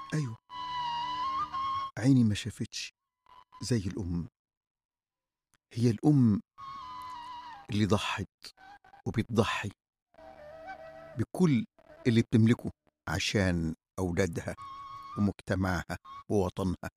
أيوة، عيني ما شافتش زي الأم. هي الأم اللي ضحت وبتضحي بكل اللي بتملكه عشان أولادها ومجتمعها ووطنها.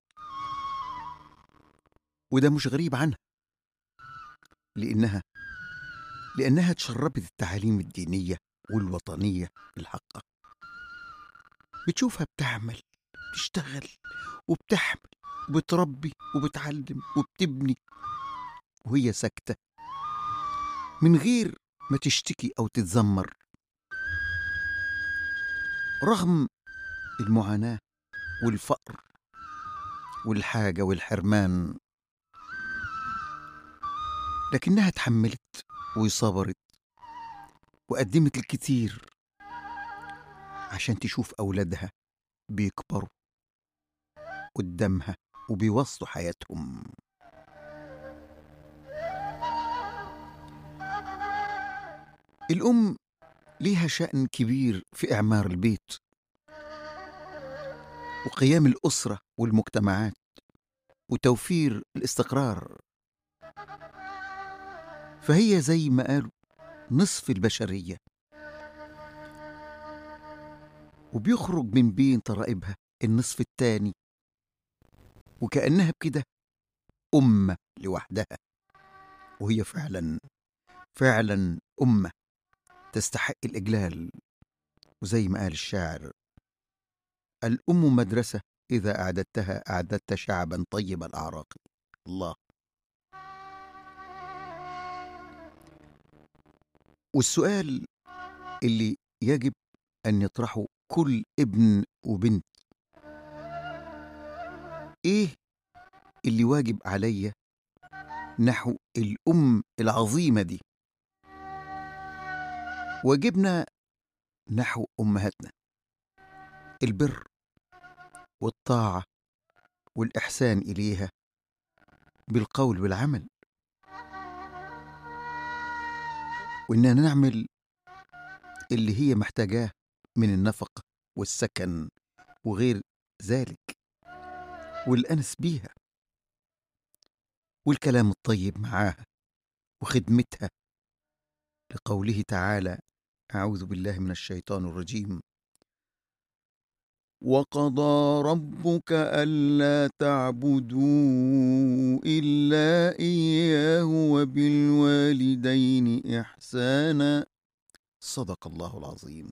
وده مش غريب عنها، لأنها لأنها تشربت التعاليم الدينية والوطنية الحقة. بتشوفها بتعمل، بتشتغل وبتحمل وبتربي وبتعلم وبتبني، وهي ساكتة من غير ما تشتكي أو تتذمر، رغم المعاناة والفقر والحاجة والحرمان. لكنها اتحملت وصبرت وقدمت الكتير عشان تشوف أولادها بيكبروا قدامها وبيوصلوا حياتهم. الأم ليها شأن كبير في إعمار البيت وقيام الأسرة والمجتمعات وتوفير الاستقرار. فهي زي ما قالوا نصف البشرية، وبيخرج من بين طرائبها النصف التاني، وكأنها بكده أمة لوحدها. وهي فعلا أمة تستحق الإجلال. وزي ما قال الشاعر: الأم مدرسة إذا أعددتها أعددت شعبا طيب الأعراق. الله. والسؤال اللي يجب أن يطرحه كل ابن وبنت: إيه اللي واجب عليا نحو الأم العظيمة دي؟ واجبنا نحو أمهاتنا البر والطاعة والإحسان إليها بالقول والعمل، وإننا نعمل اللي هي محتاجاه من النفقة والسكن وغير ذلك، والأنس بيها والكلام الطيب معاها وخدمتها، لقوله تعالى: أعوذ بالله من الشيطان الرجيم: وقضى ربك ألا تعبدوا إلا إياه وبالوالدين إحسانا. صدق الله العظيم.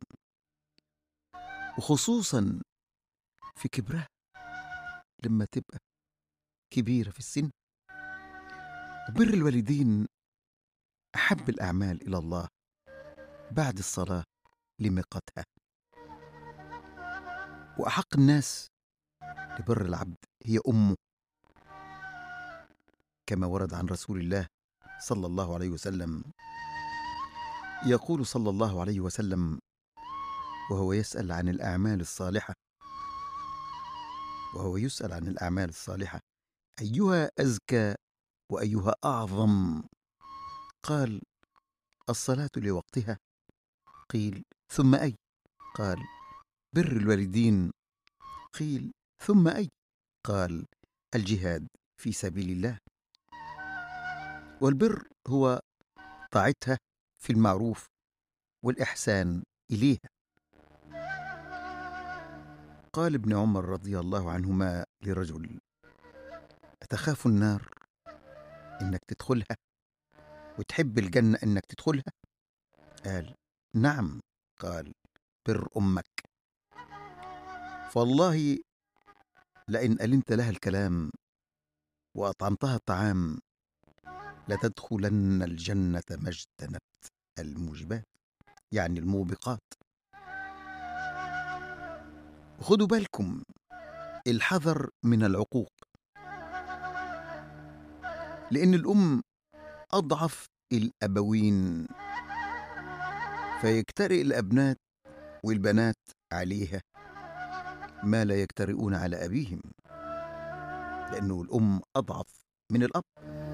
وخصوصا في كبرها، لما تبقى كبيرة في السن. وبر الوالدين أحب الأعمال إلى الله بعد الصلاة لميقاتها. وأحق الناس لبر العبد هي أمه، كما ورد عن رسول الله صلى الله عليه وسلم. يقول صلى الله عليه وسلم وهو يسأل عن الأعمال الصالحة: أيها أزكى وأيها أعظم؟ قال: الصلاة لوقتها. قيل: ثم أي؟ قال: بر الوالدين. قيل: ثم أي؟ قال: الجهاد في سبيل الله. والبر هو طاعتها في المعروف والإحسان إليها. قال ابن عمر رضي الله عنهما لرجل: أتخاف النار إنك تدخلها وتحب الجنة إنك تدخلها؟ قال: نعم. قال: بر أمك. فالله لئن ألنت لها الكلام وأطعمتها الطعام لتدخلن الجنة ما اجتنبت الموجبات، يعني الموبقات. خدوا بالكم، الحذر من العقوق، لأن الأم أضعف الأبوين، فيجترئ الأبنات والبنات عليها ما لا يجترئون على أبيهم، لأنه الأم أضعف من الأب.